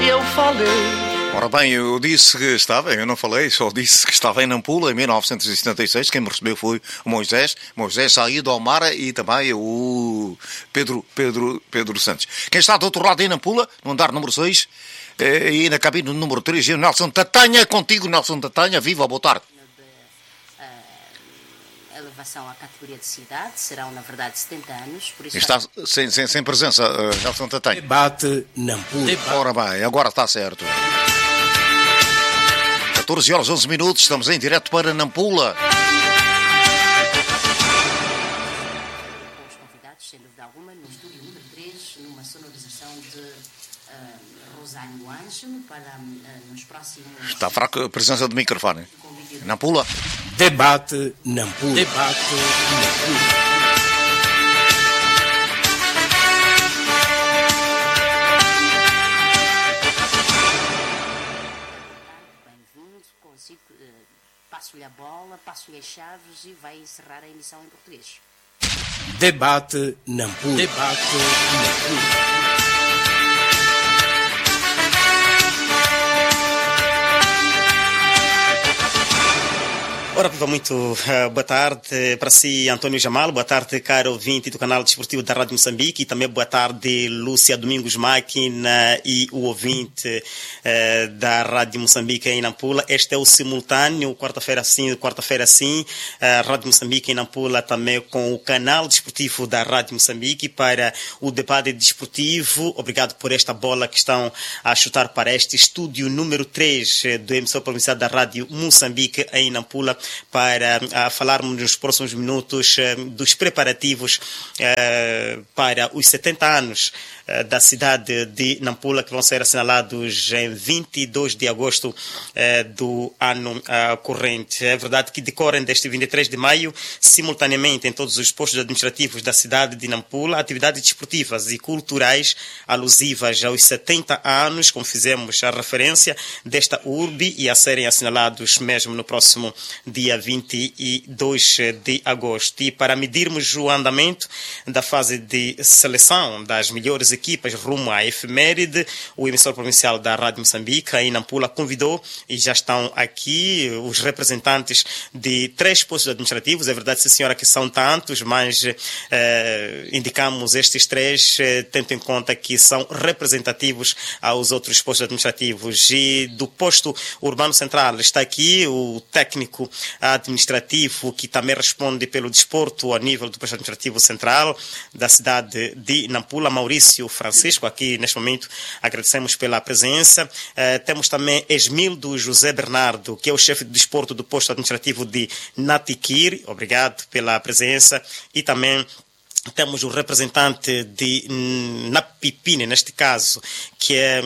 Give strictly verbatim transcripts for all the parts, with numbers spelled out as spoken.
Eu falei. Ora bem, eu disse que estava, eu não falei, só disse que estava em Nampula em mil novecentos e setenta e seis. Quem me recebeu foi o Moisés, Moisés Saído Almara e também o Pedro, Pedro, Pedro Santos. Quem está do outro lado em Nampula, no andar número seis, e na cabine número três, e o Nelson Tatanha, contigo, Nelson Tatanha, viva, boa tarde. Elevação à categoria de cidade, serão na verdade setenta anos, por isso... Está sem, sem, sem presença, uh, Nelson Tatanha. Debate Nampula. Ora bem, agora está certo. catorze horas, onze minutos, estamos em direto para Nampula. Com os convidados, sem dúvida alguma, no estúdio número três, numa sonorização de uh, Rosânio Ângelo, para uh, nos próximos... Está fraca a presença do microfone. Nampula. Debate Nampula. Debate Nampula. Passo-lhe a bola, passo-lhe as chaves e vai encerrar a emissão em português. Debate Nampula. Debate Nampula. Ora, viva, muito uh, boa tarde para si, António Jamal, boa tarde, caro ouvinte do canal desportivo da Rádio Moçambique, e também boa tarde, Lúcia Domingos Máquina e o ouvinte uh, da Rádio Moçambique em Nampula. Este é o simultâneo, quarta-feira sim, quarta-feira sim, uh, Rádio Moçambique em Nampula, também com o canal desportivo da Rádio Moçambique para o debate desportivo. Obrigado por esta bola que estão a chutar para este estúdio número três do emissor provincial da Rádio Moçambique em Nampula, para uh, falarmos nos próximos minutos uh, dos preparativos uh, para os setenta anos uh, da cidade de Nampula, que vão ser assinalados em vinte e dois de agosto uh, do ano uh, corrente. É verdade que decorrem deste vinte e três de maio, simultaneamente em todos os postos administrativos da cidade de Nampula, atividades desportivas e culturais alusivas aos setenta anos, como fizemos a referência desta urbe, e a serem assinalados mesmo no próximo dia vinte e dois de agosto. E para medirmos o andamento da fase de seleção das melhores equipas rumo à efeméride, o emissor provincial da Rádio Moçambique, em Nampula, convidou, e já estão aqui, os representantes de três postos administrativos. É verdade, sim, senhora, que são tantos, mas eh, indicamos estes três, eh, tendo em conta que são representativos aos outros postos administrativos. E do posto urbano central está aqui o técnico administrativo, que também responde pelo desporto a nível do posto administrativo central da cidade de Nampula, Maurício Francisco. Aqui neste momento agradecemos pela presença. Uh, temos também Esmildo José Bernardo, que é o chefe de desporto do posto administrativo de Natiquiri. Obrigado pela presença. E também temos o representante de Napipine, neste caso, que é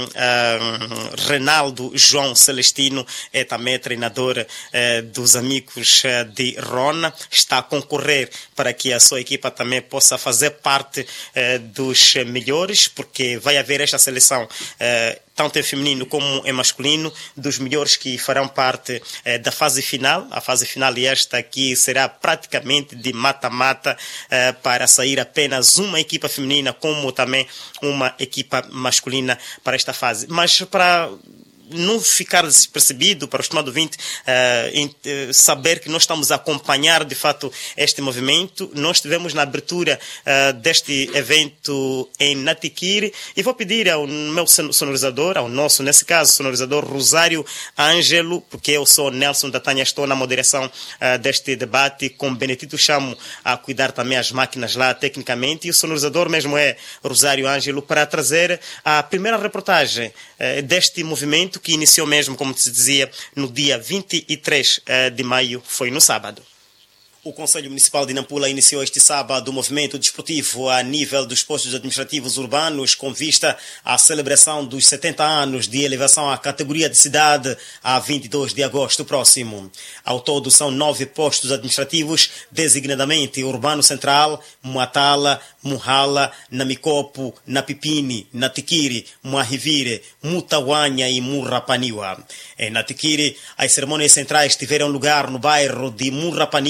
uh, Renaldo João Celestino, é também treinador uh, dos amigos uh, de Rona. Está a concorrer para que a sua equipa também possa fazer parte uh, dos melhores, porque vai haver esta seleção uh, tanto em feminino como em masculino, dos melhores que farão parte eh, da fase final. A fase final, e esta aqui, será praticamente de mata-mata, eh, para sair apenas uma equipa feminina, como também uma equipa masculina para esta fase. Mas para não ficar despercebido para o estimado ouvinte, uh, em, uh, saber que nós estamos a acompanhar de fato este movimento. Nós estivemos na abertura uh, deste evento em Natiquiri, e vou pedir ao meu sonorizador, ao nosso, nesse caso, sonorizador Rosário Ângelo, porque eu sou Nelson Tatanha, estou na moderação uh, deste debate, com Benedito Chamo a cuidar também as máquinas lá tecnicamente, e o sonorizador mesmo é Rosário Ângelo, para trazer a primeira reportagem uh, deste movimento, que iniciou mesmo, como se dizia, no dia vinte e três de maio, foi no sábado. O Conselho Municipal de Nampula iniciou este sábado o movimento desportivo a nível dos postos administrativos urbanos, com vista à celebração dos setenta anos de elevação à categoria de cidade a vinte e dois de agosto próximo. Ao todo são nove postos administrativos, designadamente Urbano Central, Muatala, Muhala, Namicopo, Napipini, Natiquiri, Muahivire, Mutawanha e Murrapaniwa. Em Natiquiri, as cerimônias centrais tiveram lugar no bairro de Murrapaniwa,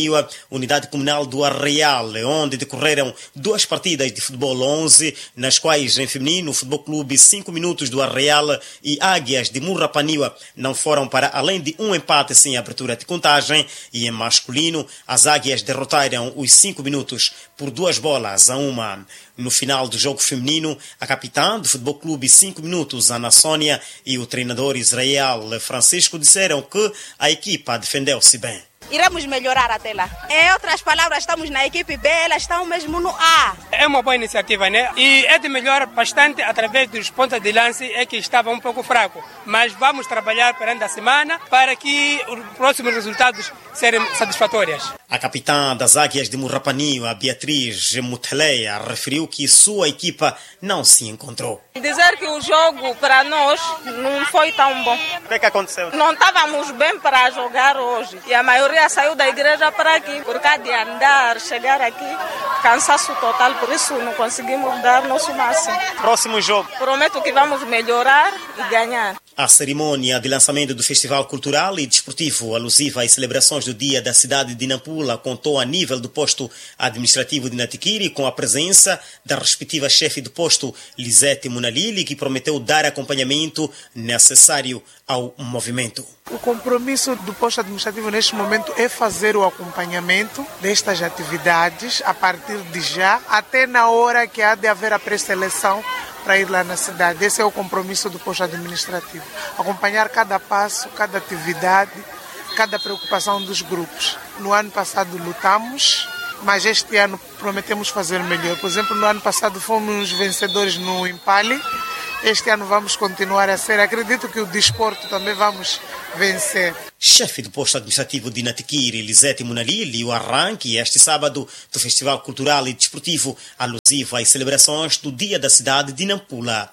unidade comunal do Arraial, onde decorreram duas partidas de futebol onze, nas quais em feminino o Futebol Clube cinco minutos do Arraial e Águias de Murrapaniwa não foram para além de um empate sem abertura de contagem, e em masculino as Águias derrotaram os cinco minutos por duas bolas a uma. No final do jogo feminino, a capitã do Futebol Clube cinco minutos, Ana Sônia, e o treinador Israel Francisco disseram que a equipa defendeu-se bem. Iremos melhorar até lá. Em outras palavras, estamos na equipe B, elas estão mesmo no A. É uma boa iniciativa, né? E é de melhorar bastante através dos pontos de lance, é que estava um pouco fraco. Mas vamos trabalhar perante a semana para que os próximos resultados sejam satisfatórios. A capitã das Águias de Murrapaniwa, Beatriz Muteleia, referiu que sua equipa não se encontrou. Dizer que o jogo para nós não foi tão bom. O que é que aconteceu? Não estávamos bem para jogar hoje. E a maioria saiu da igreja para aqui. Por causa de andar, chegar aqui, cansaço total. Por isso não conseguimos dar nosso máximo. Próximo jogo. Prometo que vamos melhorar e ganhar. A cerimônia de lançamento do Festival Cultural e Desportivo, alusiva às celebrações do Dia da cidade de Nampula, contou a nível do posto administrativo de Natiquiri com a presença da respectiva chefe do posto, Lisete Munalili, que prometeu dar acompanhamento necessário ao movimento. O compromisso do posto administrativo neste momento é fazer o acompanhamento destas atividades a partir de já, até na hora que há de haver a pré-seleção para ir lá na cidade. Esse é o compromisso do posto administrativo. Acompanhar cada passo, cada atividade, cada preocupação dos grupos. No ano passado lutamos, mas este ano prometemos fazer melhor. Por exemplo, no ano passado fomos vencedores no Impali. Este ano vamos continuar a ser. Acredito que o desporto também vamos vencer. Chefe do posto administrativo de Natiquiri, Lisete Munalili, o arranque este sábado do Festival Cultural e Desportivo, alusivo às celebrações do Dia da cidade de Nampula.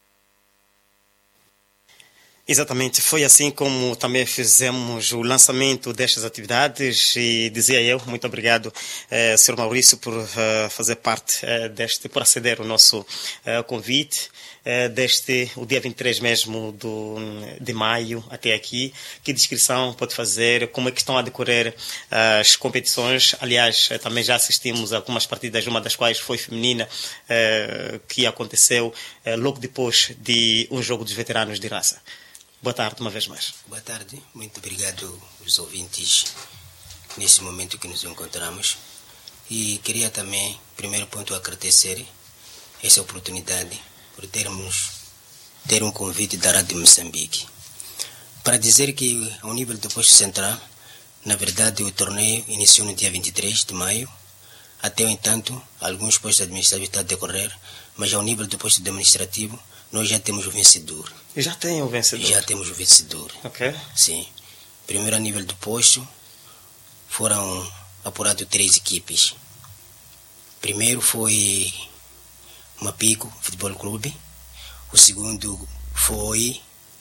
Exatamente, foi assim como também fizemos o lançamento destas atividades e dizia eu, muito obrigado, eh, senhor Maurício, por eh, fazer parte eh, deste, por aceder ao nosso eh, convite. Deste, o dia vinte e três mesmo do, de maio até aqui. Que descrição pode fazer? Como é que estão a decorrer as competições? Aliás, também já assistimos a algumas partidas, uma das quais foi feminina, que aconteceu logo depois de um jogo dos veteranos de raça. Boa tarde, uma vez mais. Boa tarde, muito obrigado aos ouvintes nesse momento que nos encontramos. E queria também, primeiro ponto, agradecer essa oportunidade por termos ter um convite da Rádio Moçambique. Para dizer que, ao nível do posto central, na verdade, o torneio iniciou no dia vinte e três de maio. Até, no entanto, alguns postos administrativos estão a decorrer, mas ao nível do posto administrativo, nós já temos o vencedor. Já tem o vencedor? Já temos o vencedor. Ok. Sim. Primeiro, a nível do posto, foram apuradas três equipes. Primeiro foi Mapico Futebol Clube, o segundo foi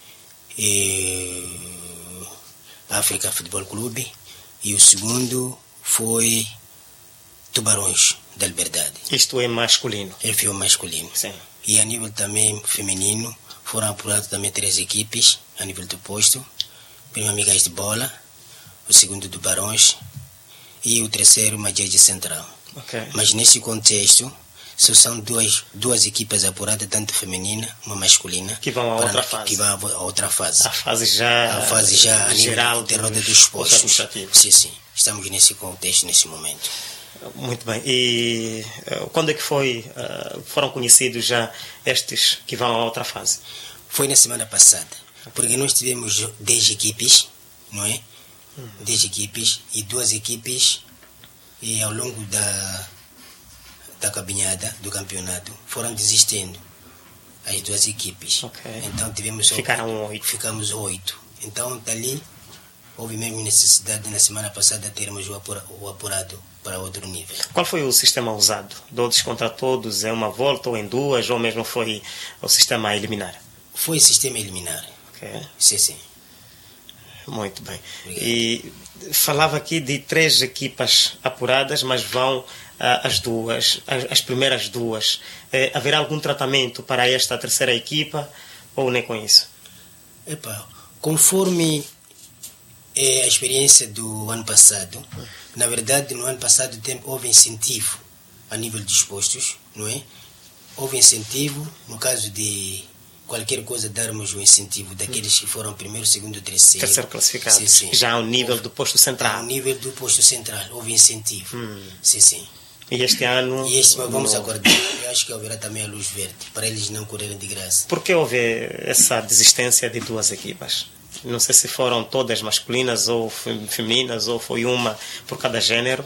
eh, África Futebol Clube e o segundo foi Tubarões da Liberdade. Isto é masculino? É o masculino. Sim. E a nível também feminino foram apuradas também três equipes a nível do posto. Primeiro Amigais de Bola, o segundo Tubarões e o terceiro Majeje Central. Okay. Mas nesse contexto só são duas, duas equipes apuradas, tanto feminina como masculina, que vão a outra para, fase. Que vão a outra fase. A fase já, a fase já a geral de roda dos postos. Sim, sim. Estamos nesse contexto, nesse momento. Muito bem. E uh, quando é que foi, uh, foram conhecidos já estes que vão a outra fase? Foi na semana passada. Porque nós tivemos dez equipes, não é? Hum. dez equipes e duas equipes e ao longo da da caminhada do campeonato foram desistindo as duas equipes. Okay. Então tivemos ficaram oito. Ficamos oito. Então dali houve mesmo necessidade na semana passada termos o, apura, o apurado para outro nível. Qual foi o sistema usado? Todos contra todos, é uma volta ou em duas, ou mesmo foi o sistema a eliminar? Foi o sistema a eliminar. Okay. Sim, sim. Muito bem. Obrigado. E falava aqui de três equipas apuradas, mas vão as duas, as, as primeiras duas. É, haverá algum tratamento para esta terceira equipa ou nem com isso? Epa, conforme É a experiência do ano passado. Na verdade, no ano passado tem, houve incentivo a nível dos postos, não é? Houve incentivo, no caso de qualquer coisa, darmos um incentivo daqueles que foram primeiro, segundo, terceiro. Terceiro classificado. Sim, sim. Já ao nível do posto central. Ao nível do posto central, houve incentivo. Hum. Sim, sim. E este ano... E este ano vamos no... aguardar. Eu acho que haverá também a luz verde, para eles não correrem de graça. Por que houve essa desistência de duas equipas? Não sei se foram todas masculinas ou femininas, ou foi uma por cada género.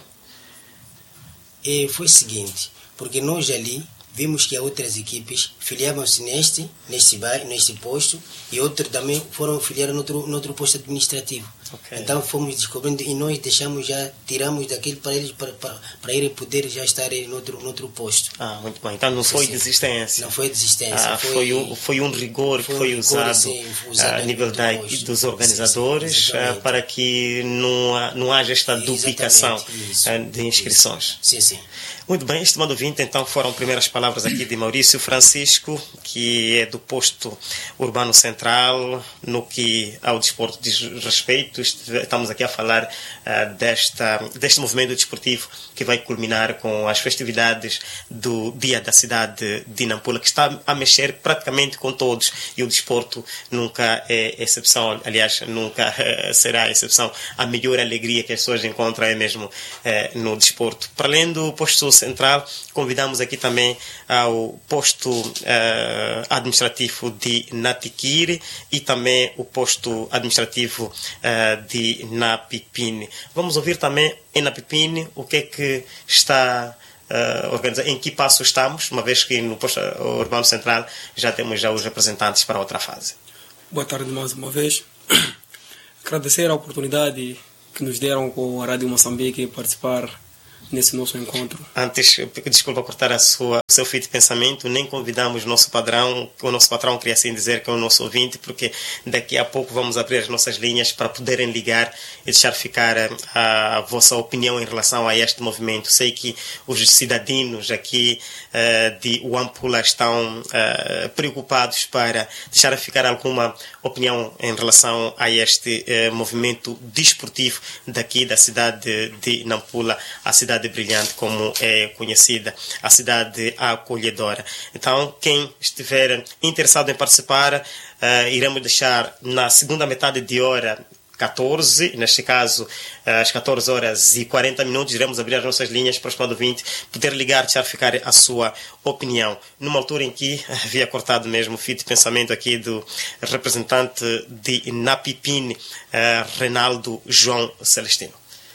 E foi o seguinte, porque nós ali vimos que outras equipes filiavam-se neste, neste bairro, neste posto, e outros também foram filiar no outro, no outro posto administrativo. Okay. Então fomos descobrindo e nós deixamos já, tiramos daquele para eles, para, para, para irem poder já estar no outro, no outro posto. Ah, muito bem. Então não foi sim, desistência. Não foi desistência. Ah, foi, foi, um, foi um rigor foi que foi um usado, sim, usado a nível da, dos organizadores, sim, sim, para que não, não haja esta duplicação de inscrições. Sim, sim. Muito bem, estimado ouvinte, então foram primeiras palavras aqui de Maurício Francisco, que é do posto urbano central, no que ao desporto diz respeito. Estamos aqui a falar uh, desta, deste movimento desportivo que vai culminar com as festividades do Dia da Cidade de Nampula, que está a mexer praticamente com todos, e o desporto nunca é exceção, aliás, nunca uh, será exceção. A melhor alegria que as pessoas encontram é mesmo uh, no desporto. Para além do posto central, convidamos aqui também ao posto uh, administrativo de Natiquire e também o posto administrativo uh, de Napipine. Vamos ouvir também em Napipine o que é que está uh, organizado, em que passo estamos, uma vez que no posto urbano central já temos já os representantes para outra fase. Boa tarde mais uma vez. Agradecer a oportunidade que nos deram com a Rádio Moçambique participar nesse nosso encontro. Antes, desculpa cortar a sua, o seu fio de pensamento, nem convidamos o nosso padrão, o nosso patrão queria assim dizer que é o nosso ouvinte, porque daqui a pouco vamos abrir as nossas linhas para poderem ligar e deixar ficar a, a vossa opinião em relação a este movimento. Sei que os cidadãos aqui uh, de Nampula estão uh, preocupados para deixar ficar alguma opinião em relação a este uh, movimento desportivo daqui da cidade de Nampula, a cidade brilhante como é conhecida, a cidade acolhedora. Então, quem estiver interessado em participar, uh, iremos deixar na segunda metade de hora catorze, neste caso às catorze horas e quarenta minutos, iremos abrir as nossas linhas para os quadro vinte, poder ligar, deixar ficar a sua opinião. Numa altura em que havia cortado mesmo o fio de pensamento aqui do representante de Napipine, uh, Reinaldo João Celestino.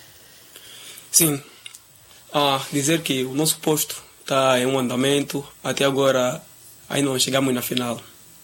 Sim. Ah, dizer que o nosso posto está em um andamento, até agora aí não chegamos na final.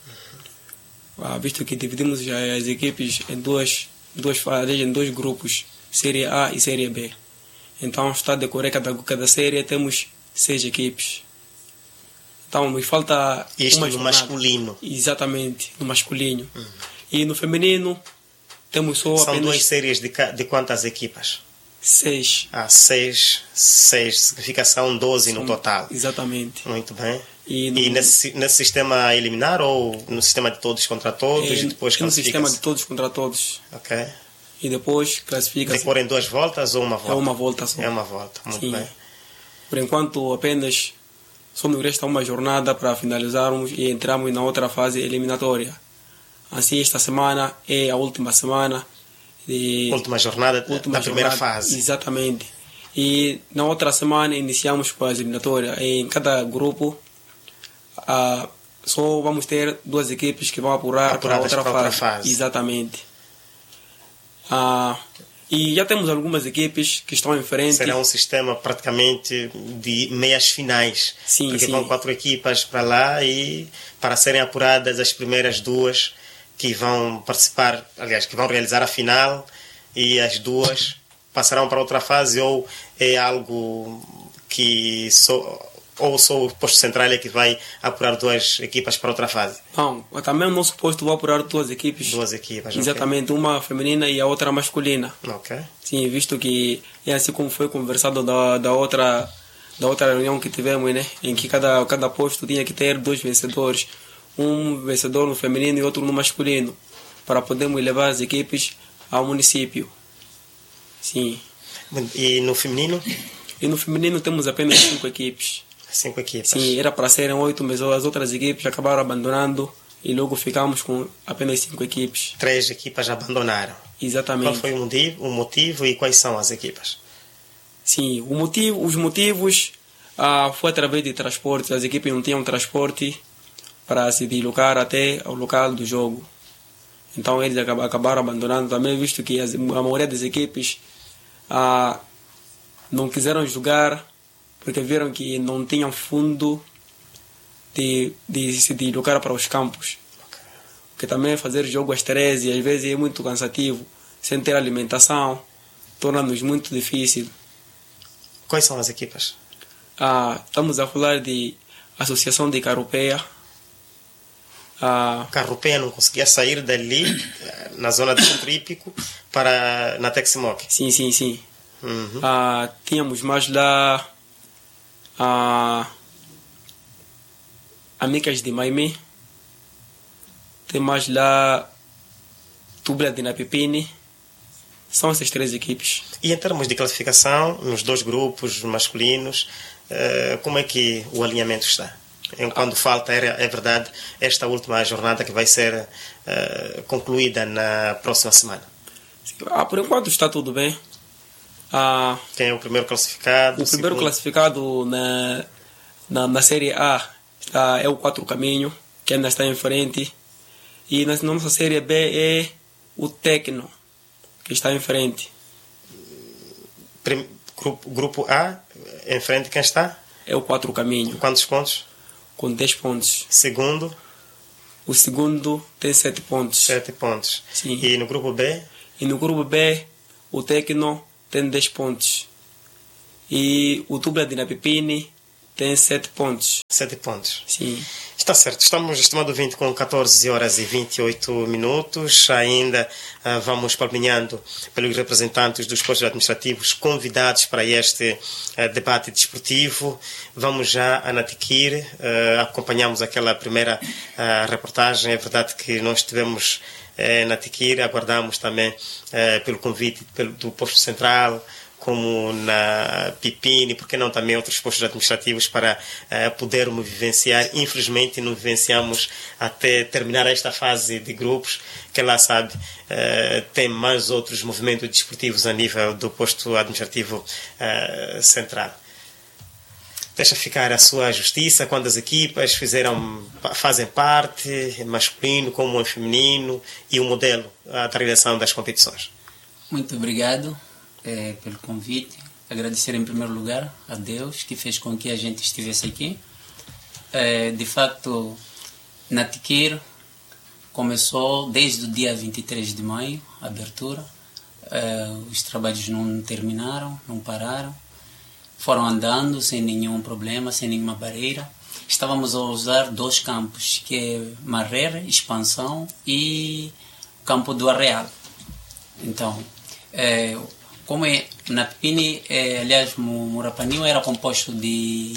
Ah, visto que dividimos já as equipes em duas, duas fases, em dois grupos, Série A e Série B. Então está a decorrer cada, cada série, temos seis equipes. Então nos falta... Isto no masculino. Exatamente, no masculino. Uhum. E no feminino temos só São apenas... duas séries de, de quantas equipas? Seis. Ah, seis, seis, significação doze no total. Exatamente. Muito bem. E, no, e nesse, nesse sistema eliminar ou no sistema de todos contra todos? É, e depois no sistema de todos contra todos. Ok. E depois classifica-se. Decorrem duas voltas ou uma volta? É uma volta só. É uma volta, muito Sim. bem. Por enquanto apenas só nos resta uma jornada para finalizarmos e entrarmos na outra fase eliminatória. Assim, esta semana é a última semana. De última jornada última da primeira jornada, fase. Exatamente. E na outra semana iniciamos com as eliminatórias. Em cada grupo ah, só vamos ter duas equipes que vão apurar para a outra, outra fase. Exatamente. Ah, e já temos algumas equipes que estão em frente. Será um sistema praticamente de meias finais. Sim, porque sim. Vão quatro equipas para lá e para serem apuradas as primeiras duas que vão participar, aliás, que vão realizar a final, e as duas passarão para outra fase, ou é algo que só, ou só o posto central é que vai apurar duas equipas para outra fase? Não, também o nosso posto vai apurar duas equipes. Duas equipas, exatamente, okay. Uma feminina e a outra masculina. Ok. Sim, visto que é assim como foi conversado da, da outra da outra reunião que tivemos, né, em que cada, cada posto tinha que ter dois vencedores. Um vencedor no feminino e outro no masculino, para podermos levar as equipes ao município. Sim. E no feminino? E no feminino temos apenas cinco equipes. Cinco equipes? Sim, era para serem oito, mas as outras equipes acabaram abandonando e logo ficamos com apenas cinco equipes. Três equipas abandonaram. Exatamente. Qual foi o motivo, o motivo e quais são as equipas? Sim, o motivo, os motivos ah, foi através de transporte. As equipes não tinham transporte para se deslocar até o local do jogo. Então eles acabaram abandonando também, visto que as, a maioria das equipes ah, não quiseram jogar porque viram que não tinham fundo de, de se deslocar para os campos. Okay. Porque também fazer jogo às treze às vezes é muito cansativo, sem ter alimentação, torna-nos muito difícil. Quais são as equipas? Ah, estamos a falar de Associação de Carupeia. Ah, Carupeia não conseguia sair dali, na zona do centro hípico, para na Teximoc. Sim, sim, sim. Uhum. Ah, tínhamos mais lá ah, Amicas de Maimé. Tem mais lá Tubla de Napipini. São essas três equipes. E em termos de classificação, nos dois grupos masculinos, como é que o alinhamento está? Quando falta, é verdade, esta última jornada que vai ser uh, concluída na próxima semana. Ah, por enquanto está tudo bem. Ah, Quem é o primeiro classificado? O primeiro segundo? classificado na, na, na Série A está, é o Quatro Caminho, que ainda está em frente. E na nossa Série B é o Tecno, que está em frente. Prim, grupo, grupo A, em frente, quem está? É o Quatro Caminho. Quantos pontos? Com dez pontos. Segundo? O segundo tem sete pontos. sete pontos. Sim. E no grupo B? E no grupo B, o Tecno tem dez pontos. E o Tubla de Napipini tem sete pontos. sete pontos. Sim. Está certo. Estamos, estimado ouvinte, com catorze horas e vinte e oito minutos. Ainda uh, vamos palpinhando pelos representantes dos postos administrativos convidados para este uh, debate desportivo. Vamos já a Natiquir. Uh, acompanhamos aquela primeira uh, reportagem. É verdade que nós estivemos uh, na Natiquir. Aguardamos também uh, pelo convite pelo, do posto central, como na Pipini, porque não também outros postos administrativos para uh, podermos vivenciar. Infelizmente não vivenciamos até terminar esta fase de grupos, que lá sabe, uh, tem mais outros movimentos desportivos a nível do posto administrativo uh, central. Deixa ficar a sua justiça quando as equipas fizeram, fazem parte, masculino como feminino, e o modelo uh, da realização das competições. Muito obrigado É, pelo convite, agradecer em primeiro lugar a Deus que fez com que a gente estivesse aqui. É, de facto, Natiquir começou desde o dia vinte e três de maio, a abertura. É, os trabalhos não terminaram, não pararam, foram andando sem nenhum problema, sem nenhuma barreira. Estávamos a usar dois campos, que é Marrera, Expansão, e o campo do Arreal. Então, é, como é, na Pipini, é, aliás, Murapanil era composto de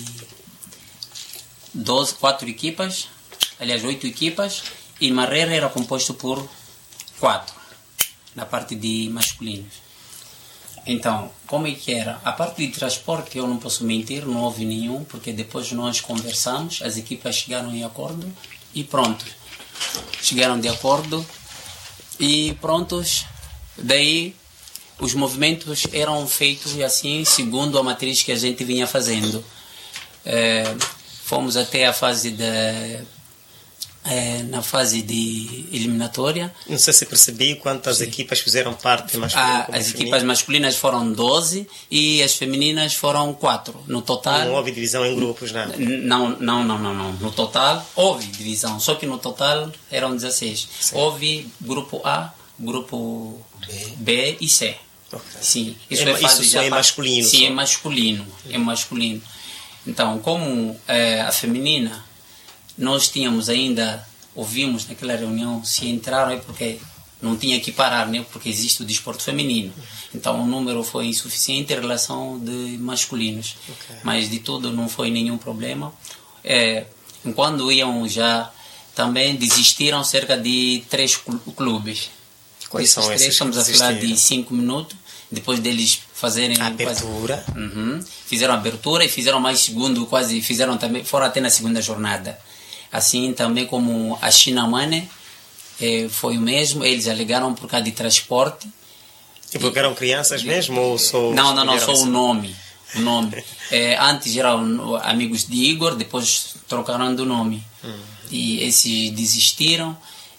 doze, quatro equipas, aliás, oito equipas, e Marrera era composto por quatro, na parte de masculinos. Então, como é que era? A parte de transporte, eu não posso mentir, não houve nenhum, porque depois nós conversamos, as equipas chegaram em acordo e pronto. Chegaram de acordo e prontos, daí os movimentos eram feitos assim, segundo a matriz que a gente vinha fazendo. É, fomos até a fase da... É, na fase de eliminatória. Não sei se percebi quantas Sim. equipas fizeram parte masculina. Ah, as feminina. Equipas masculinas foram doze e as femininas foram quatro. No total... Não houve divisão em grupos, não? Não, não, não, não. não. No total houve divisão, só que no total eram dezesseis. Sim. Houve grupo A, grupo B, B e C. Okay. Sim, isso é, é, fase isso já é masculino. Sim, só. é masculino, é masculino. Então, como é, a feminina, nós tínhamos ainda, ouvimos naquela reunião, se entraram é porque não tinha que parar, né? Porque existe o desporto feminino. Então o número foi insuficiente em relação de masculinos. Okay. Mas de tudo não foi nenhum problema. É, quando iam já, também desistiram cerca de três clubes. Quais Desses são três, esses? estamos a que falar existiram? de cinco minutos, depois deles fazerem... A abertura. Quase, uhum, fizeram a abertura e fizeram mais segundo, quase fizeram também, foram até na segunda jornada. Assim também como a China Mane, eh, foi o mesmo, eles alegaram por causa de transporte. E porque eram crianças mesmo ou só... Não, não, não, só assim? o nome. O nome. É, antes eram amigos de Igor, depois trocaram do nome. Hum. E esses desistiram.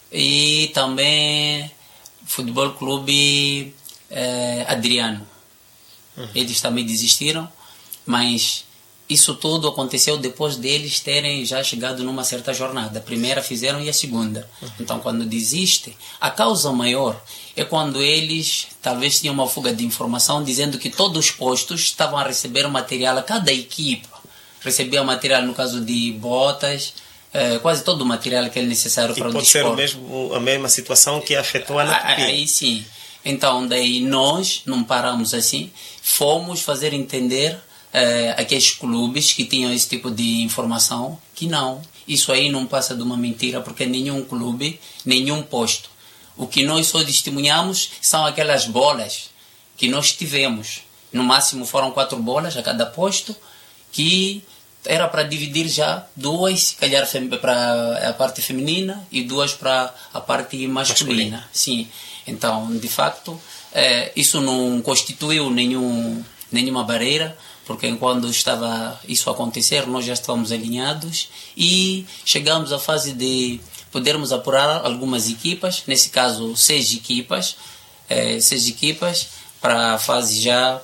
E também Futebol Clube é, Adriano. Hum. Eles também desistiram, mas isso tudo aconteceu depois deles terem já chegado numa certa jornada. A primeira fizeram e a segunda. Hum. Então, quando desiste, a causa maior é quando eles talvez tinham uma fuga de informação dizendo que todos os postos estavam a receber material, cada equipa recebia material, no caso de botas, eh, quase todo o material que é necessário e para o pode desporto. ser mesmo, a mesma situação que afetou a Natiquiri. Aí sim. Então, daí nós não paramos assim, fomos fazer entender eh, aqueles clubes que tinham esse tipo de informação que não, isso aí não passa de uma mentira, porque nenhum clube, nenhum posto. O que nós só testemunhamos são aquelas bolas que nós tivemos. No máximo foram quatro bolas a cada posto, que era para dividir já duas, se calhar para a parte feminina e duas para a parte masculina. masculina. Sim. Então, de facto, é, isso não constituiu nenhum, nenhuma barreira, porque quando estava isso a acontecer, nós já estávamos alinhados e chegamos à fase de podermos apurar algumas equipas, nesse caso seis equipas, eh, seis equipas para a fase já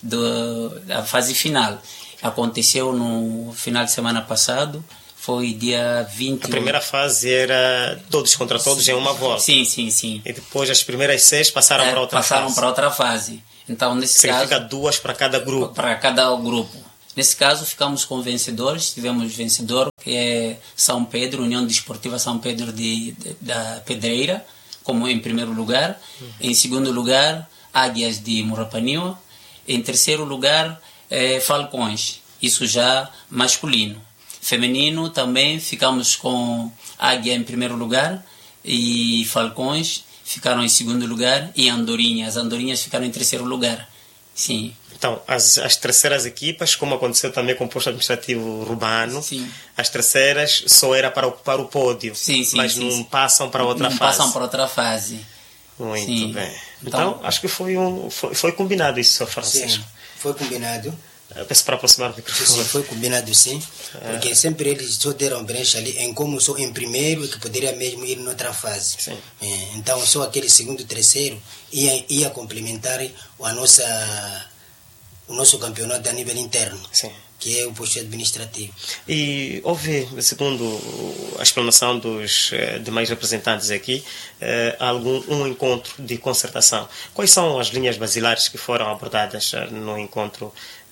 do, a fase final. Aconteceu no final de semana passado, foi dia vinte. A primeira fase era todos contra todos sim, em uma volta. Sim, sim, sim. E depois as primeiras seis passaram é, para outra passaram fase. para outra fase. Então nesse significa caso duas para cada grupo. Para cada grupo. Nesse caso, ficamos com vencedores. Tivemos vencedor, que é São Pedro, União Desportiva São Pedro de, de, da Pedreira, como em primeiro lugar. Uhum. Em segundo lugar, Águias de Murapaniwa. Em terceiro lugar, é, Falcões. Isso já masculino. Feminino também ficamos com Águia em primeiro lugar e Falcões ficaram em segundo lugar e Andorinhas. As Andorinhas ficaram em terceiro lugar. Sim. Então, as, as terceiras equipas, como aconteceu também com o posto administrativo urbano, sim. As terceiras só era para ocupar o pódio, sim, sim, mas sim, não sim. passam para outra não fase. Não passam para outra fase. Muito sim. bem. Então, então, acho que foi, um, foi, foi combinado isso, Sr. Francisco. Sim, foi combinado. Eu peço para aproximar o microfone. Sim, foi combinado sim, porque é. sempre eles só deram brecha ali em como só em primeiro e que poderia mesmo ir noutra fase. Sim. É, então só aquele segundo e terceiro ia, ia complementar a nossa, o nosso campeonato a nível interno, sim. que é o posto administrativo. E houve, segundo a explanação dos demais representantes aqui, algum um encontro de concertação. Quais são as linhas basilares que foram abordadas no encontro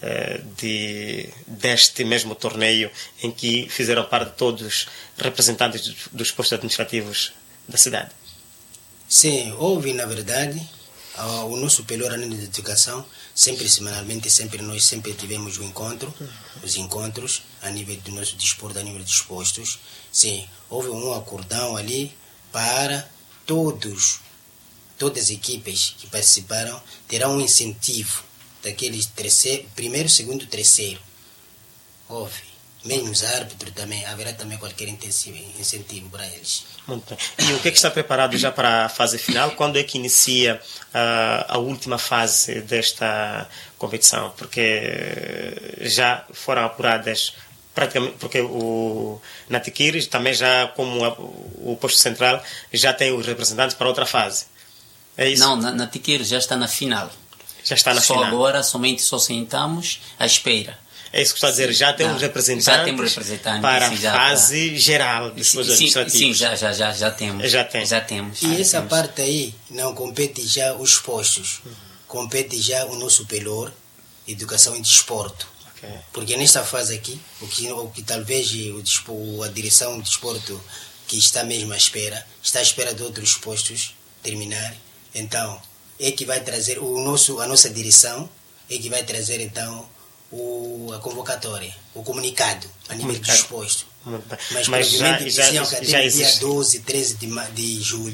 de, deste mesmo torneio em que fizeram parte todos os representantes dos postos administrativos da cidade? Sim, houve na verdade o nosso superior a nível de educação, sempre semanalmente, sempre nós sempre tivemos o encontro, os encontros a nível do nosso desporto, a nível dos postos. Sim, houve um acordão ali para todos, todas as equipes que participaram terão um incentivo daqueles terceiro, primeiro, segundo, terceiro. Houve. Mesmo os árbitros também, haverá também qualquer incentivo para eles. Muito bem. E o que, é que está preparado já para a fase final? Quando é que inicia uh, a última fase desta competição? Porque já foram apuradas praticamente, porque o Natiquiri também já, como a, o posto central, já tem os representantes para outra fase. É isso? Não, Natiquiri já está na final. Já está na só final. Agora, somente só sentamos à espera. É isso que estou a dizer, já temos representantes, já temos representantes para sim, a fase para... geral dos sim, administrativos. Sim, já, já, já, já temos. Já, tem. já temos. E já essa temos. parte aí não compete já os postos, uhum. compete já o nosso superior, educação e desporto. Okay. Porque nesta fase aqui, o que, o que talvez o, a direção do desporto que está mesmo à espera, está à espera de outros postos terminar, então é que vai trazer o nosso, a nossa direção é que vai trazer então o, a convocatória, o comunicado a nível comunicado. dos postos. Mas, Mas já, já, já, que já até existe. dia doze, treze de, de julho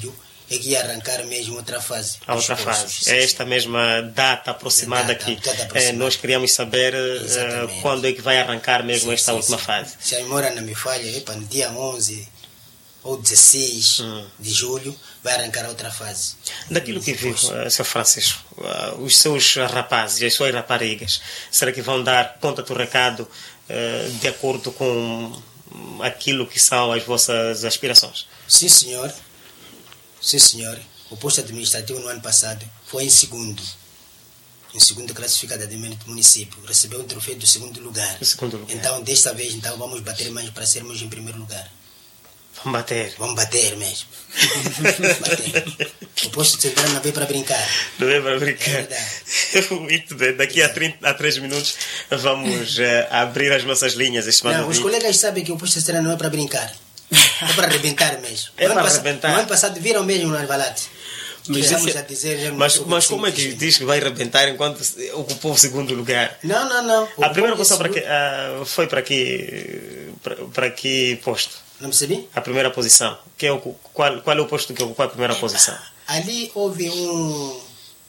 é que ia arrancar mesmo outra fase. A outra fase. É esta mesma data aproximada data, aqui. data aproximada. É, nós queríamos saber uh, quando é que vai arrancar mesmo sim, esta sim, última sim. fase. Se a memória não me falha, epa, no dia onze ou dezesseis hum. de julho vai arrancar a outra fase. Daquilo que viu, uh, Sr. Francisco, uh, os seus rapazes, as suas raparigas, será que vão dar conta do recado uh, de acordo com aquilo que são as vossas aspirações? Sim, senhor. Sim, senhor. O posto administrativo no ano passado foi em segundo. Em segundo classificado do município. Recebeu o troféu do segundo lugar. O segundo lugar. Então, desta vez, então, vamos bater mais para sermos em primeiro lugar. Vamos bater. Vamos bater mesmo. bater. O posto central não veio para brincar. Não veio para brincar. É muito bem. Daqui a, trinta, a três minutos vamos uh, abrir as nossas linhas. Não, os colegas sabem que o posto central não é para brincar. É para arrebentar mesmo. É no para ano arrebentar. No ano passado viram mesmo no Alvalade. Mas, esse, a dizer, mas, mas como é que diz que vai arrebentar enquanto ocupou o segundo lugar? Não, não, não. O a primeira posição para que, uh, foi para que, para, para que posto? Não percebi? A primeira posição. Que é o, qual, qual é o posto que ocupou a primeira posição? Ali houve um...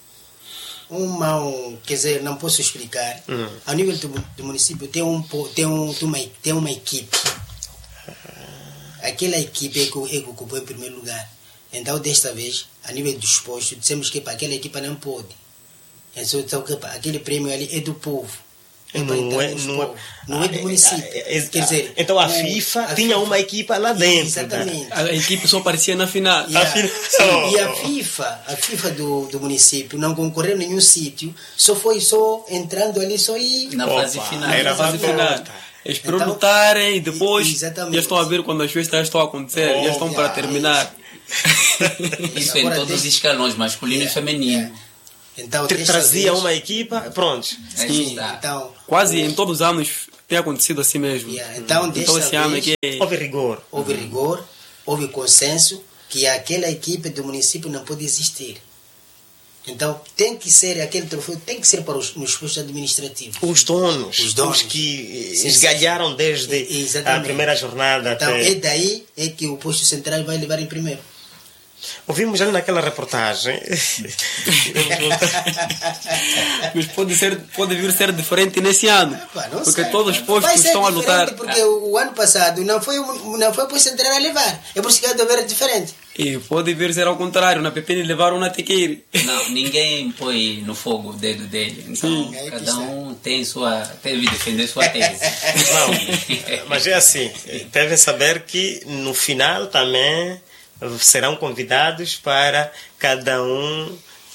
um mal, quer dizer, não posso explicar. Uhum. Ao nível do, do município tem, um, tem, um, tem, uma, tem uma equipe. Aquela equipe é que, é que ocupou em primeiro lugar. Então, desta vez, a nível dos postos, dissemos que para aquela equipa não pode. Então, que, aquele prêmio ali é do povo. É não, é, não, é, não é do município. É, é, Quer dizer, então a FIFA a tinha FIFA, uma equipa lá dentro. Exatamente. Né? A equipe só aparecia na final. E a, a, e a FIFA, a FIFA do, do município não concorreu em nenhum sítio, só foi só entrando ali, só e na Opa, fase final. Era na fase final. Eles então, lutarem e depois já estão a ver quando as festas já estão a acontecer, oh, já estão yeah, para terminar. Isso em todos os escalões, masculino yeah, e feminino. Yeah. Então, trazia vez, uma equipa, pronto. Sim, então, quase em todos os anos tem acontecido assim mesmo. Yeah, então, então esse ano é que houve rigor. Houve rigor, houve consenso que aquela equipe do município não pode existir. Então tem que ser, aquele troféu tem que ser para os, os postos administrativos. Os donos, os, donos. os que sim, esgalharam desde exatamente. a primeira jornada. Então até... é daí é que o posto central vai levar em primeiro. Ouvimos já naquela reportagem. Mas pode, ser, pode vir ser diferente nesse ano. Epa, porque sei, todos os postos estão a lutar. Porque o ano passado não foi, não foi o posto central a levar. É por isso que a haver diferente. E pode vir ser ao contrário. Na Pepini levaram na Tiquiri. Não, ninguém põe no fogo o dedo dele. Então, sim, cada um tem sua, deve defender sua tese. Não, mas é assim. Devem saber que no final também serão convidados para cada um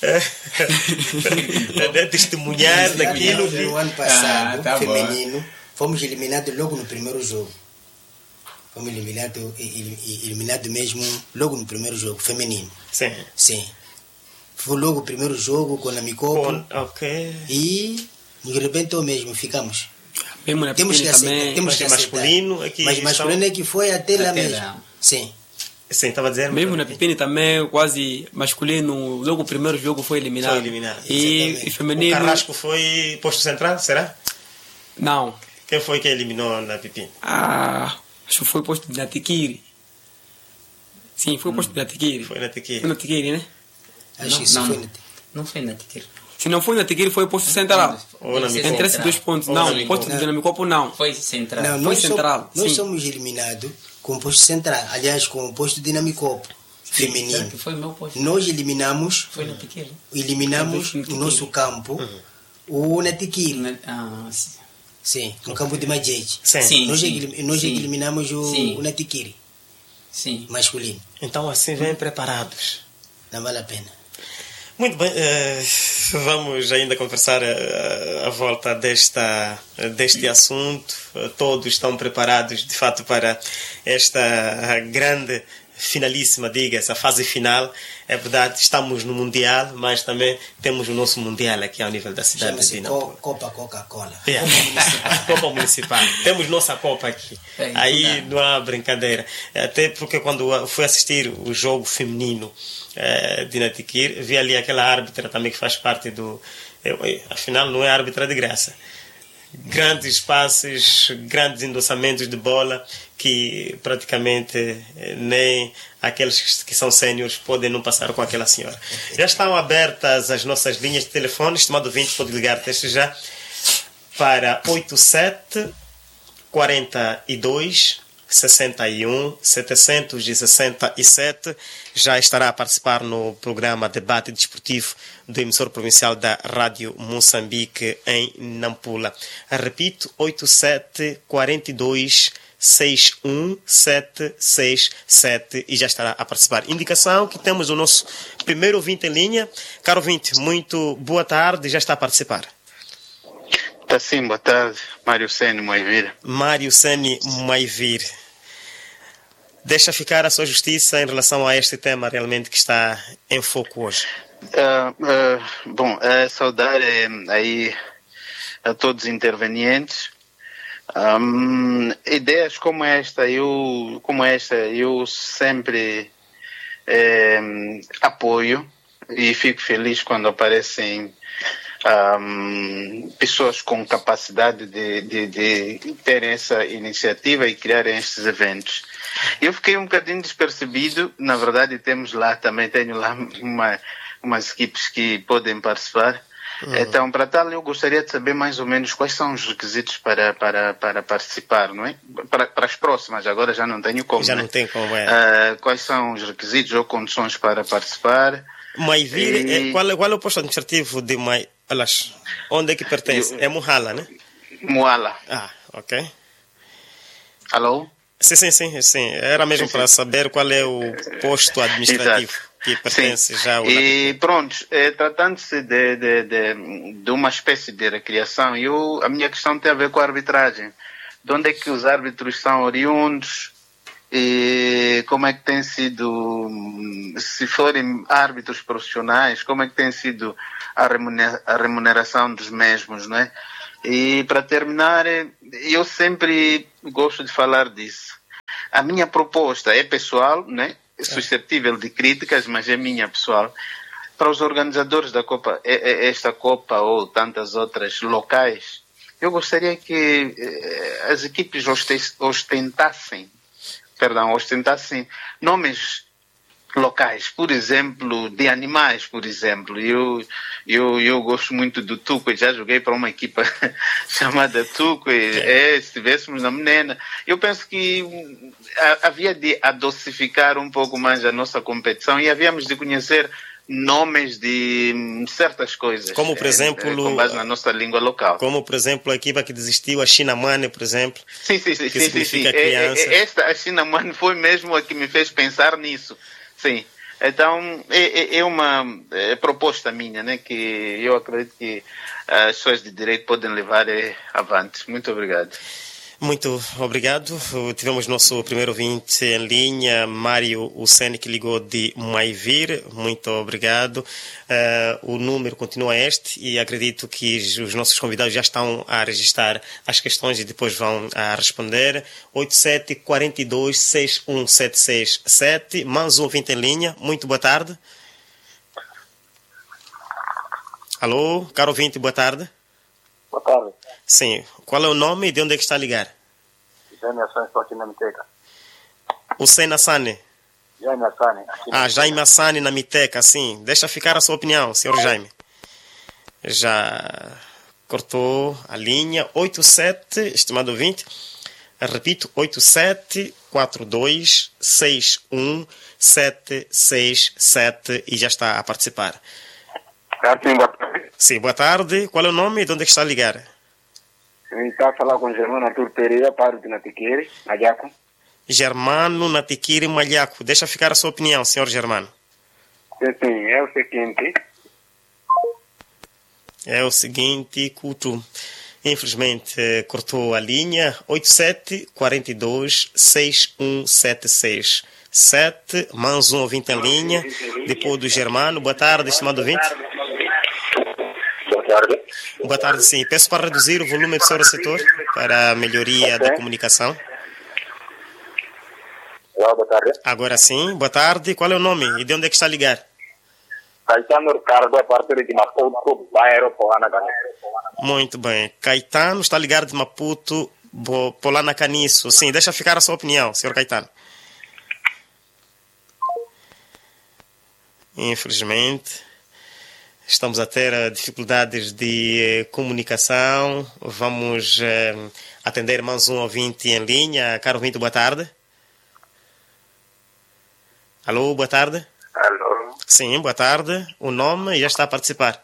testemunhar daquilo que... No ano passado, ah, tá feminino, bom. Fomos eliminados logo no primeiro jogo. Fomos eliminados eliminado mesmo logo no primeiro jogo, feminino. Sim. Sim. Foi logo o primeiro jogo com a Micopo. Ok. E nos arrebentou mesmo, ficamos. Mesmo na temos que aceitar. também, temos que aceitar. Masculino, aqui mas masculino é que foi até, até lá mesmo. Lá. Sim. Sim, estava dizendo. Mesmo na Pepini também, quase masculino, logo o primeiro jogo foi eliminado. Foi eliminado. E, e feminino. O Carrasco foi posto central, será? Não. Quem foi que eliminou na Pepini? Ah, acho que foi posto na Tiquiri. Sim, foi posto hum. na Tiquiri. Foi na Tiquiri. Foi na Tiquiri, né? Acho não, que não, foi na não foi na Tiquiri. Se não foi na Tiquiri, foi posto central. Ou na Micopo. Entre esses dois pontos. Ou não, posto de Namicopo não. Foi central. Não, foi nós central. Somos, nós somos eliminados com o posto central. Aliás, com o posto de Namicopo. Feminino. Foi meu posto. Nós eliminamos. Foi na Tiquiri. Eliminamos no nosso campo. Uhum. O na Tiquiri. Ah, sim. Sim, no campo de Majete. Sim. Sim, nós sim, elim, nós sim. eliminamos o, sim. o Natiquiri. Sim. Masculino. Então assim vêm preparados. Não vale a pena. Muito bem, uh, vamos ainda conversar uh, à volta desta, deste assunto. Uh, todos estão preparados, de fato, para esta grande, finalíssima, diga-se, a fase final. É verdade, estamos no Mundial, mas também temos o nosso Mundial aqui ao nível da cidade de Nampula. Copa Coca-Cola. Yeah. Copa Municipal. Copa Municipal. Temos nossa Copa aqui. É, aí não há brincadeira. Até porque quando fui assistir o jogo feminino de Natiquiri, vi ali aquela árbitra também que faz parte do... Eu, afinal, não é árbitra de graça. grandes passes, grandes endossamentos de bola que praticamente nem aqueles que são séniores podem não passar com aquela senhora. Já estão abertas as nossas linhas de telefone. Estimado ouvinte, pode ligar desde já para oito sete quarenta e dois sessenta e um setecentos e sessenta e sete. Já estará a participar no programa Debate Desportivo do emissor provincial da Rádio Moçambique em Nampula. Repito, oito sete quarenta e dois seis um sete seis sete, e já estará a participar. Indicação que temos o nosso primeiro ouvinte em linha. Caro ouvinte, muito boa tarde, já está a participar. Está sim, boa tarde. Mário Sene Maivir. Mário Sene Maivir. Deixa ficar a sua justiça em relação a este tema realmente que está em foco hoje. Uh, uh, bom, uh, saudar uh, aí a todos os intervenientes. Um, ideias como esta, eu, como esta, eu sempre um, apoio e fico feliz quando aparecem um, pessoas com capacidade de, de, de terem essa iniciativa e criarem estes eventos. Eu fiquei um bocadinho despercebido, na verdade temos lá, também tenho lá uma, umas equipes que podem participar. Uhum. Então, para tal, eu gostaria de saber mais ou menos quais são os requisitos para, para, para participar, não é? Para, para as próximas, agora já não tenho como. Já né? não tem como, é. Uh, quais são os requisitos ou condições para participar? Maivir, e... é, qual, qual é o posto administrativo de Mai... Alas, onde é que pertence? Eu... É Muhala, né? Moala. Ah, ok. Alô? Sim, sim, sim, sim. Era mesmo sim, para sim. saber qual é o posto administrativo. Exato. Que pertence sim. já ao... E pronto, eh, tratando-se de, de, de, de uma espécie de recriação, eu, a minha questão tem a ver com a arbitragem. De onde é que os árbitros são oriundos e como é que tem sido, se forem árbitros profissionais, como é que tem sido a, remunera, a remuneração dos mesmos, não é? E para terminar, eu sempre gosto de falar disso. A minha proposta é pessoal, né? Suscetível de críticas, mas é minha pessoal. Para os organizadores da Copa, esta Copa ou tantas outras locais, eu gostaria que as equipes ostentassem, perdão, ostentassem nomes locais, por exemplo, de animais, por exemplo. Eu, eu, eu gosto muito do Tuco, já joguei para uma equipa chamada Tuco, e, é, se estivéssemos na Menena. Eu penso que havia de adocificar um pouco mais a nossa competição e havíamos de conhecer nomes de certas coisas. Como, por exemplo... É, com base na nossa língua local. Como, por exemplo, a equipa que desistiu, a Chinamane, por exemplo. Sim, sim, sim. Que sim, significa sim. crianças. Esta, a Chinamane, foi mesmo a que me fez pensar nisso. Sim. Então, é, é uma é proposta minha, né, que eu acredito que as pessoas de direito podem levar avante. Muito obrigado. Muito obrigado. Tivemos nosso primeiro ouvinte em linha, Mário Ucene, que ligou de Maivir. Muito obrigado. Uh, o número continua este e acredito que os nossos convidados já estão a registrar as questões e depois vão a responder. oito sete quatro dois seis um sete seis sete. Mais um ouvinte em linha. Muito boa tarde. Alô, caro ouvinte, boa tarde. Boa tarde. Sim. Qual é o nome e de onde é que está a ligar? Jaime Assane, estou aqui na Miteca. Hussein Assane? Jaime Assane. Ah, Jaime Assane na Miteca, sim. Deixa ficar a sua opinião, senhor Jaime. Já cortou a linha. oito sete, estimado ouvinte, repito, oito sete quatro dois seis um sete seis sete, e já está a participar. Sim, boa tarde. Sim, boa tarde. Qual é o nome e de onde é que está a ligar? Está a falar com Germano Artur Pereira, padre de Natiquiri, Malhaco. Germano Natiquiri, Malhaco. Deixa ficar a sua opinião, senhor Germano. Sim, sim, é o seguinte. É o seguinte, Couto. Infelizmente, cortou a linha. oito sete quatro dois seis um sete seis sete. Mais um ouvinte em linha. Depois do Germano. Boa tarde, estimado ouvinte. Boa tarde. Boa tarde, sim. Peço para reduzir o volume do seu receptor para a melhoria okay. da comunicação. Olá, boa tarde. Agora sim, boa tarde. Qual é o nome e de onde é que está a ligar? Caetano Ricardo, a partir de Maputo, bairro Polana Caniço. Muito bem. Caetano está ligado de Maputo, Polana Caniço. Sim, deixa ficar a sua opinião, senhor Caetano. Infelizmente, estamos a ter uh, dificuldades de uh, comunicação. Vamos uh, atender mais um ouvinte em linha. Caro ouvinte, boa tarde. Alô, boa tarde. Alô. Sim, boa tarde. O nome já está a participar.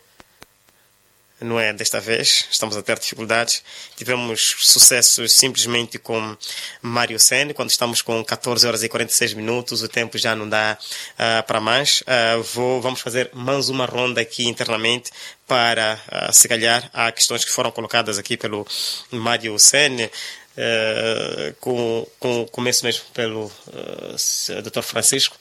Não é desta vez, estamos a ter dificuldades. Tivemos sucessos simplesmente com Mário Sen, quando estamos com catorze horas e quarenta e seis minutos, o tempo já não dá uh, para mais. Uh, vou, vamos fazer mais uma ronda aqui internamente para, uh, se calhar, há questões que foram colocadas aqui pelo Mário Sen, uh, com, com começo mesmo pelo uh, doutor Francisco.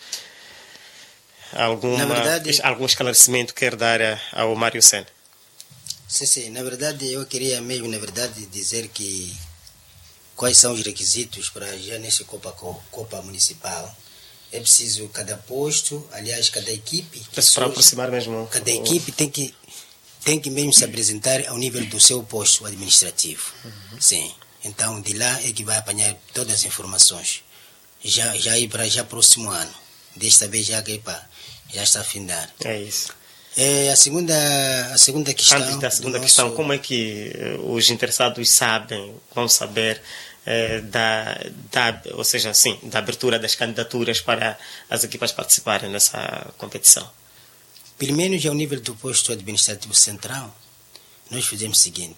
Alguma, verdade, algum esclarecimento quer dar ao Mário Sen? Sim, sim. Na verdade, eu queria mesmo, na verdade, dizer que quais são os requisitos para já nessa Copa, Copa Municipal. É preciso cada posto, aliás, cada equipe... Peço para aproximar mesmo. Cada equipe tem que, tem que mesmo se apresentar ao nível do seu posto administrativo. Uhum. Sim. Então, de lá é que vai apanhar todas as informações. Já, já ir para já próximo ano. Desta vez já, epa, já está a findar. É isso. É, a, segunda, a segunda questão... Antes da segunda questão, nosso... como é que uh, os interessados sabem, vão saber uh, da, da, ou seja, sim, da abertura das candidaturas para as equipas participarem nessa competição? Pelo menos ao nível do posto administrativo central, nós fizemos o seguinte: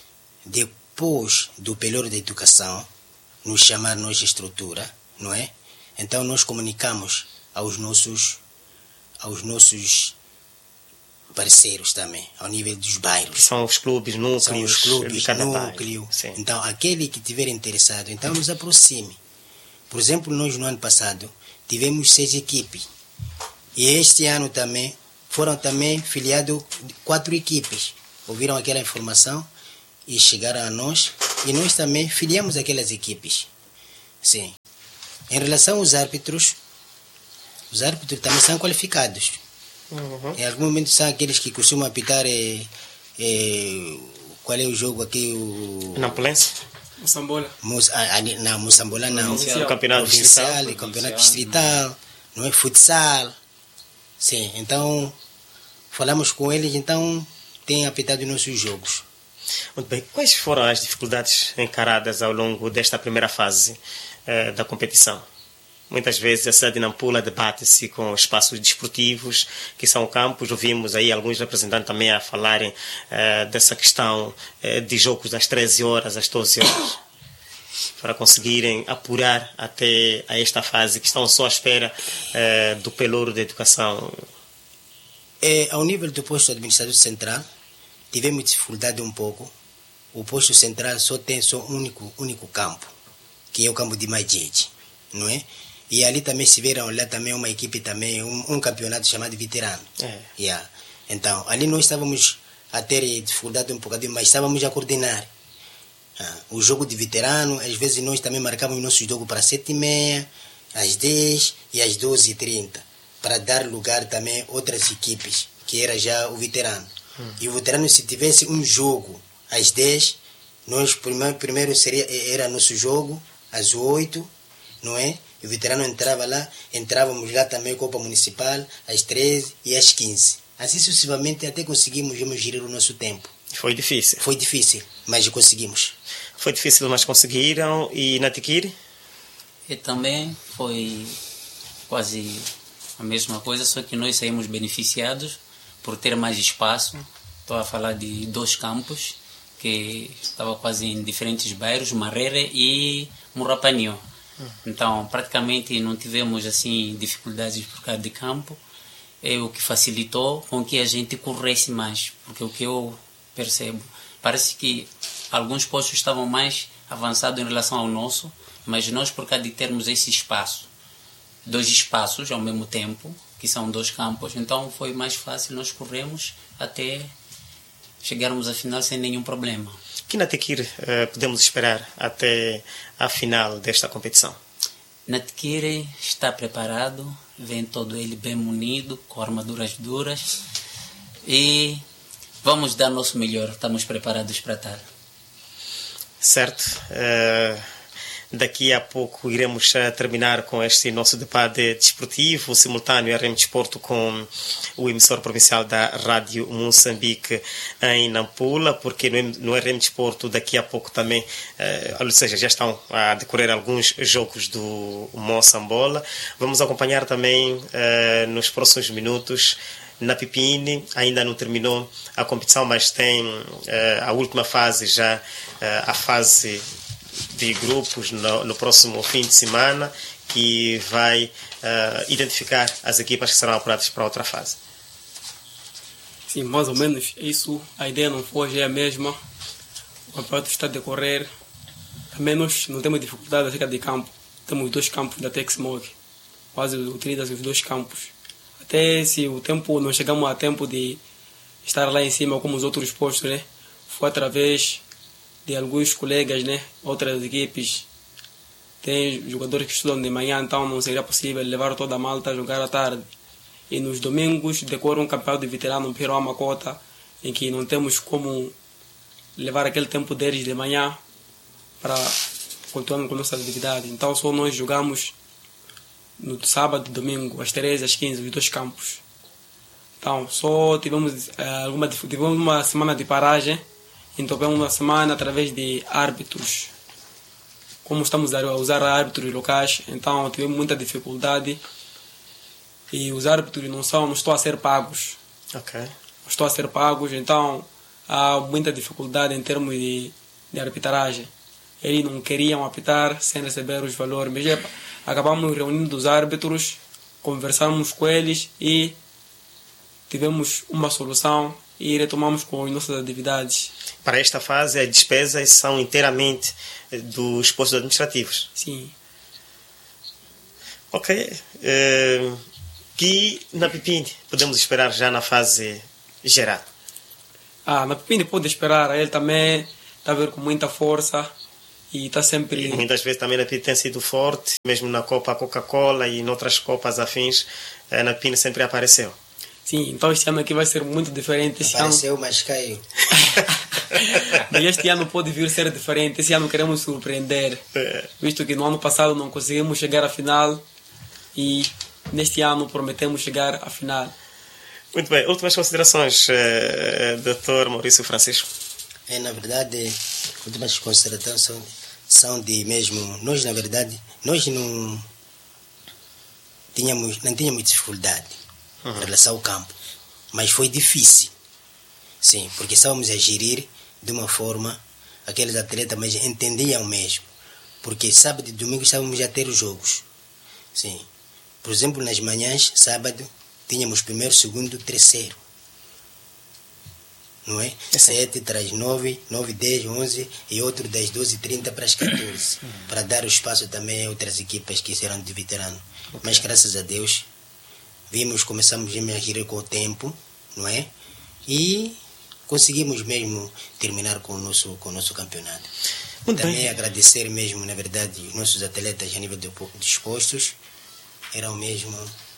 depois do período de educação, nos chamar nós de estrutura, não é? Então nós comunicamos aos nossos, aos nossos parceiros também, ao nível dos bairros. Que são os clubes, núcleos. São os clubes, de cada núcleo. Então, aquele que estiver interessado, então nos aproxime. Por exemplo, nós no ano passado tivemos seis equipes. E este ano também foram também filiados quatro equipes. Ouviram aquela informação e chegaram a nós. E nós também filiamos aquelas equipes. Sim. Em relação aos árbitros, os árbitros também são qualificados. Uhum. Em algum momento são aqueles que costumam apitar é, é, qual é o jogo aqui? O Nampulense? Moçambola. Mus, ah, não, Moçambola não. O campeonato distrital, o campeonato distrital, não é futsal. Sim, então falamos com eles, então têm apitado nossos jogos. Muito bem. Quais foram as dificuldades encaradas ao longo desta primeira fase eh, da competição? Muitas vezes a cidade de Nampula debate-se com espaços desportivos, que são campos. Ouvimos aí alguns representantes também a falarem uh, dessa questão uh, de jogos das treze horas às doze horas, para conseguirem apurar até a esta fase, que estão só à espera uh, do pelouro de educação. É, ao nível do posto administrativo central, tivemos dificuldade um pouco. O posto central só tem só um único, único campo, que é o campo de Majete, não é? E ali também se viram lá também uma equipe também, um, um campeonato chamado veterano. É. Yeah. Então, ali nós estávamos a ter dificuldade um bocadinho, mas estávamos a coordenar. Ah, o jogo de veterano, às vezes nós também marcávamos nosso jogo para sete e meia, às dez e às doze e trinta, para dar lugar também a outras equipes, que era já o veterano. Hum. E o veterano, se tivesse um jogo às dez, nós primeiro, primeiro seria, era nosso jogo às oito, não é? O veterano entrava lá, entrávamos lá também Copa Municipal, às treze e às quinze. Assim sucessivamente até conseguimos gerir o nosso tempo. Foi difícil? Foi difícil, mas conseguimos. Foi difícil, mas conseguiram. E na Tiquiri? E também foi quase a mesma coisa, só que nós saímos beneficiados por ter mais espaço. Estou a falar de dois campos, que estava quase em diferentes bairros, Marrere e Murapanio. Então, praticamente não tivemos assim dificuldades por causa de campo, é o que facilitou com que a gente corresse mais, porque o que eu percebo, parece que alguns postos estavam mais avançados em relação ao nosso, mas nós, por causa de termos esse espaço, dois espaços ao mesmo tempo, que são dois campos, então foi mais fácil, nós corremos até chegarmos à final sem nenhum problema. Que na Tequir uh, podemos esperar até a final desta competição? Natiquire está preparado, vem todo ele bem munido, com armaduras duras e vamos dar nosso melhor, estamos preparados para tal. Certo. Uh, daqui a pouco iremos uh, terminar com este nosso debate desportivo simultâneo R M Desporto com o emissor provincial da Rádio Moçambique em Nampula, porque no, no R M Desporto daqui a pouco também, uh, ou seja, já estão a decorrer alguns jogos do Moçambola. Vamos acompanhar também uh, nos próximos minutos. Na Pipine ainda não terminou a competição, mas tem uh, a última fase já, uh, a fase de grupos no, no próximo fim de semana, que vai uh, identificar as equipas que serão apuradas para outra fase. Sim, mais ou menos isso. A ideia não foge, é a mesma. O campeonato está a decorrer. Também nós não temos dificuldade acerca de campo. Temos dois campos da Texmog. Quase utiliza os dois campos. Até se o tempo, não chegamos a tempo de estar lá em cima como os outros postos, né? Foi através de alguns colegas, né? Outras equipes. Tem jogadores que estudam de manhã, então não seria possível levar toda a malta a jogar à tarde. E nos domingos decorre um campeonato de veterano no Piruá Macota, em que não temos como levar aquele tempo deles de manhã para continuar com nossa atividade. Então só nós jogamos no sábado e domingo, às treze, às quinze, os dois campos. Então, só tivemos, uh, alguma, tivemos uma semana de paragem, então tivemos uma semana através de árbitros. Como estamos a usar árbitros locais, então tivemos muita dificuldade. E os árbitros não, são, não estão a ser pagos. Ok. Não estão a ser pagos, então há muita dificuldade em termos de, de arbitragem. Eles não queriam apitar sem receber os valores. Mas acabamos reunindo os árbitros, conversamos com eles e tivemos uma solução e retomamos com as nossas atividades. Para esta fase, as despesas são inteiramente dos postos administrativos? Sim. Ok. Uh, que na Pipine podemos esperar já na fase geral? Ah, na Pipine pode esperar. Ele também está a ver com muita força. E está sempre... E muitas vezes também a Pipine tem sido forte, mesmo na Copa Coca-Cola e em outras Copas afins, na Pipine sempre apareceu. Sim, então este ano aqui vai ser muito diferente. Este apareceu, ano... mas caiu. Mas este ano pode vir ser diferente. Este ano queremos surpreender, é. Visto que no ano passado não conseguimos chegar à final e neste ano prometemos chegar à final. Muito bem, últimas considerações, uh, doutor Maurício Francisco. É, na verdade, últimas considerações são, são de mesmo, nós na verdade, nós não tínhamos, não tínhamos dificuldade uhum. em relação ao campo, mas foi difícil, sim, porque estávamos a gerir de uma forma, aqueles atletas mas entendiam mesmo, porque sábado e domingo estávamos a ter os jogos, sim, por exemplo, nas manhãs, sábado, tínhamos primeiro, segundo, terceiro, não é? sete traz nove, nove, dez, onze e outro das doze e trinta para as catorze, para dar o espaço também a outras equipas que serão de veterano. Okay. Mas graças a Deus, vimos, começamos a agir com o tempo, não é? E conseguimos mesmo terminar com o nosso, com o nosso campeonato. Muito também bem. Agradecer mesmo, na verdade, os nossos atletas a nível de dispostos, eram mesmo,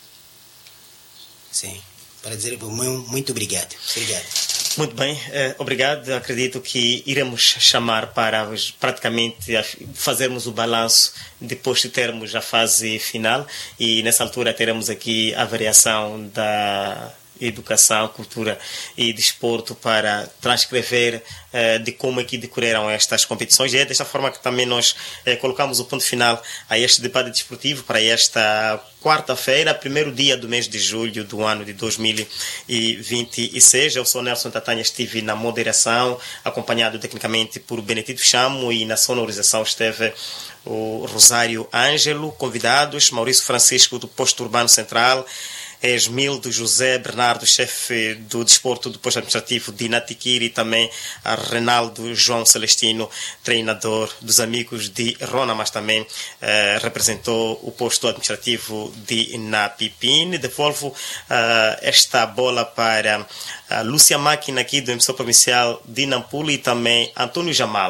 sim, para dizer muito obrigado. Obrigado. Muito bem, eh, obrigado. Acredito que iremos chamar para praticamente fazermos o balanço depois de termos a fase final e nessa altura teremos aqui a variação da educação, cultura e desporto para transcrever eh, de como é que decorreram estas competições. E é desta forma que também nós eh, colocamos o ponto final a este debate desportivo para esta quarta-feira, primeiro dia do mês de julho do ano de dois mil e vinte e seis. Eu sou Nelson Tatanha, estive na moderação, acompanhado tecnicamente por Benedito Chamo, e na sonorização esteve o Rosário Ângelo. Convidados, Maurício Francisco, do Posto Urbano Central, Esmildo José Bernardo, chefe do desporto do posto administrativo de Natiquire, e também a Renaldo João Celestino, treinador dos amigos de Rona, mas também eh, representou o posto administrativo de Napipine. Devolvo eh, esta bola para a Lúcia Máquina, aqui do emissor provincial de Nampula, e também Antônio Jamal,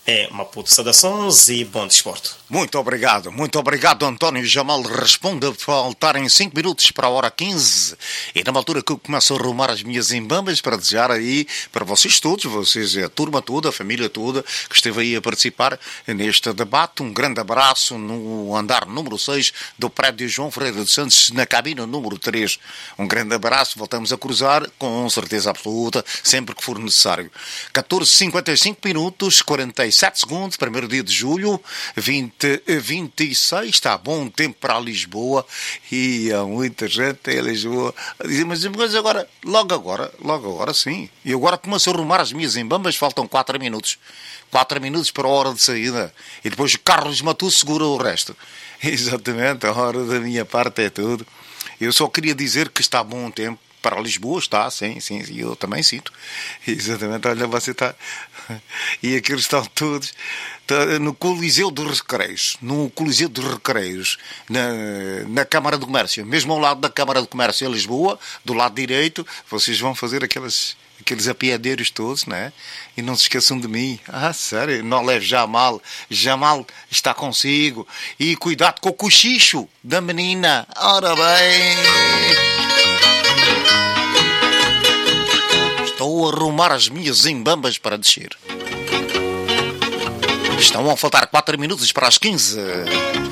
é Maputo. Saudações e bom desporto. Muito obrigado, muito obrigado, António Jamal. Responde a faltarem cinco minutos para a hora quinze. E na altura que eu começo a arrumar as minhas embambas para desejar aí, para vocês todos, vocês, a turma toda, a família toda, que esteve aí a participar neste debate. Um grande abraço no andar número seis do prédio João Ferreira dos Santos, na cabina número três. Um grande abraço, voltamos a cruzar com certeza absoluta, sempre que for necessário. catorze e cinquenta e cinco minutos, quarenta e sete segundos, primeiro dia de julho, vinte, vinte e seis, está bom tempo para Lisboa, e há muita gente em Lisboa a dizer, mas, mas agora, logo agora, logo agora sim, e agora começo a arrumar as minhas embambas, faltam quatro minutos, quatro minutos para a hora de saída, e depois o Carlos Matu segura o resto. Exatamente, a hora da minha parte é tudo. Eu só queria dizer que está bom tempo para Lisboa, está, sim, sim, eu também sinto. Exatamente, olha, você está... E aqui estão todos no Coliseu dos Recreios, no Coliseu dos Recreios, na, na Câmara de Comércio, mesmo ao lado da Câmara de Comércio em Lisboa, do lado direito, vocês vão fazer aquelas... aqueles apiadeiros todos, né? E não se esqueçam de mim. Ah, sério, não leve Jamal. Jamal está consigo. E cuidado com o cochicho da menina. Ora bem... Estou a arrumar as minhas embambas para descer. Estão a faltar quatro minutos para as quinze.